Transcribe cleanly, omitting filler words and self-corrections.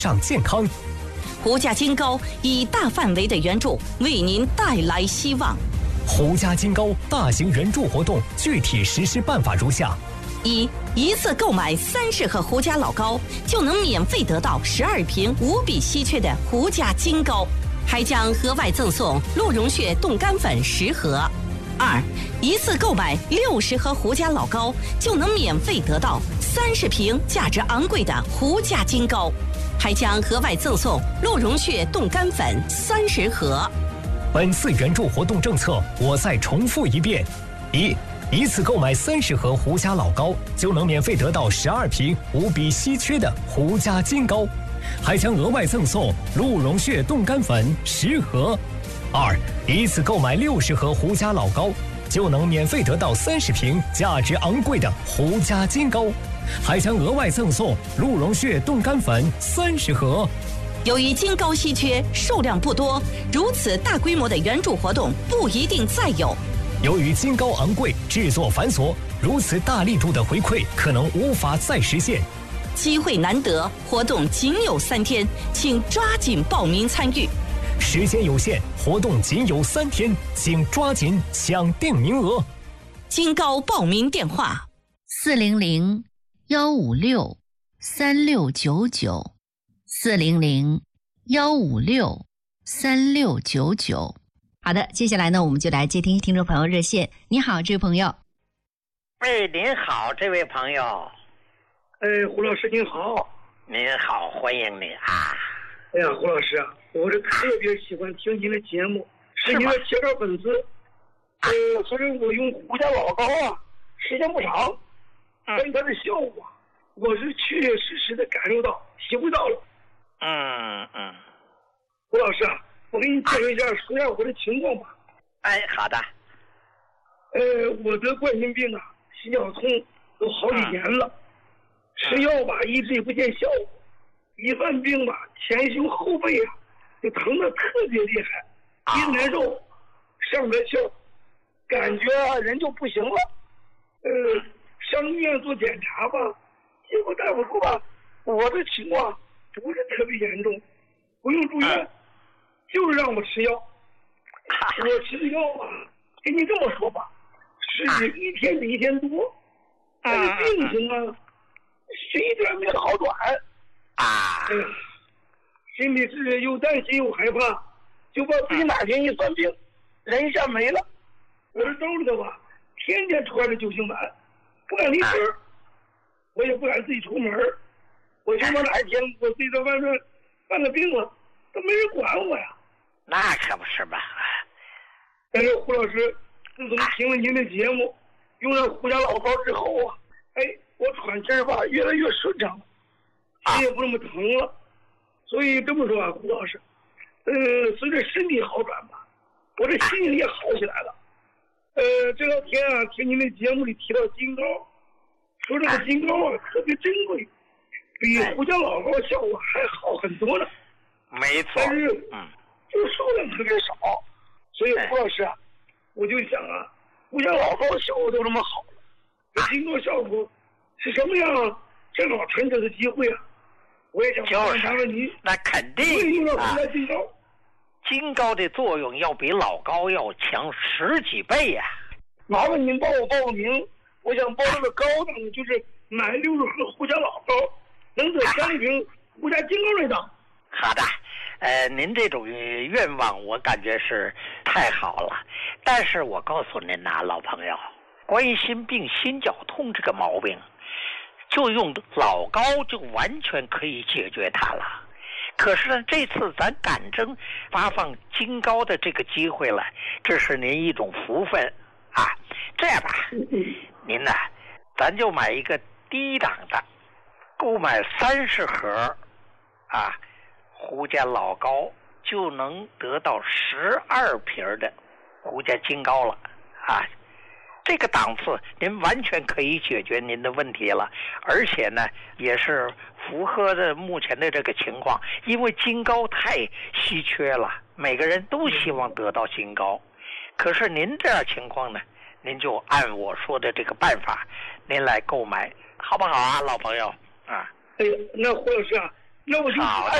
上健康。 胡家金膏以大范围的援助为您带来希望。 胡家金膏大型援助活动具体实施办法如下： 一次购买30盒胡家老膏，就能免费得到12瓶无比稀缺的胡家金膏，还将额外赠送鹿茸血冻干粉10盒。一次购买60盒胡家老膏，就能免费得到30瓶价值昂贵的胡家金膏，还将额外赠送鹿茸血冻干粉30盒。 本次援助活动政策，我再重复一遍：一次购买30盒胡家老膏，就能免费得到12瓶无比稀缺的胡家金膏，还将额外赠送鹿茸血冻干粉10盒。一次购买60盒胡家老膏，就能免费得到30瓶价值昂贵的胡家金膏，还将额外赠送鹿茸血冻干粉30盒。 由于金膏稀缺，数量不多，如此大规模的援助活动不一定再有。 由于金膏昂贵，制作繁琐，如此大力度的回馈可能无法再实现。 机会难得，活动仅有3天，请抓紧报名参与。 时间有限，活动仅有3天，请抓紧抢定名额。 金膏报名电话 ：400-156-3699，400-156-3699。好的，接下来呢，我们就来接听听众朋友热线。你好，这位朋友。 喂，您好，这位朋友。 胡老师您好。 您好，欢迎你啊。 哎呀，胡老师啊，我是特别喜欢听您的节目，是您的铁杆粉丝。所以我用胡家老膏啊，时间不长，但是它的效果，我是确确实实的感受到、体会到了。胡老师啊，我给你介绍一下，说一下我的情况吧。 好的。 我得冠心病啊，心绞痛都好几年了，吃药吧一直也不见效果，一犯病吧前胸后背啊就疼得特别厉害，一直难受，上不来气儿，感觉人就不行了。上医院做检查吧，结果大夫说吧，我的情况不是特别严重，不用住院，就是让我吃药。我吃的药吧，跟你这么说吧，是一天比一天多，但是病情啊，是一点没好转。心里是又担心又害怕，就怕自己哪天一犯病，人一下没了。我这兜里头吧，天天揣着救心丸，不敢离身，我也不敢自己出门。我就怕哪一天我自己在外面犯了病了，都没人管我呀。 那可不是吧？ 但是胡老师，自从听了您的节目，用了胡家老膏之后啊，我喘气儿吧越来越顺畅了，心也不那么疼了。所以这么说啊，胡老师，随着身体好转吧，我这心里也好起来了。这两天啊，听您的节目里提到金膏，说这个金膏啊特别珍贵，比胡家老膏效果还好很多呢。 没错。 但是，就数量特别少，所以胡老师啊，我就想啊，胡家老膏效果都这么好了，这金膏效果是什么样？正好趁这个机会啊，我也想问问你， 那肯定用了胡家金膏。 金膏的作用要比老膏要强10几倍呀！ 麻烦您帮我报个名，我想报这个高档的，就是买60盒胡家老膏，能得30瓶胡家金膏那档。 好的，您这种愿望我感觉是太好了，但是我告诉您呐，老朋友，冠心病、心绞痛这个毛病，就用老膏就完全可以解决它了。可是呢，这次咱赶正发放金膏的这个机会了，这是您一种福分啊。这样吧，您呢，咱就买一个低档的，购买30盒啊，胡家老膏就能得到12瓶的胡家金膏了啊。这个档次您完全可以解决您的问题了，而且呢也是符合的目前的这个情况，因为金膏太稀缺了，每个人都希望得到金膏。可是您这样情况呢，您就按我说的这个办法您来购买，好不好啊，老朋友啊？ 那胡老师啊， 那我就不爱